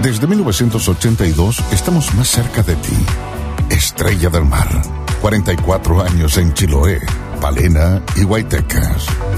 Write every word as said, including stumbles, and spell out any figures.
Desde mil novecientos ochenta y dos estamos más cerca de ti. Estrella del Mar. cuarenta y cuatro años en Chiloé, Palena y Guaytecas.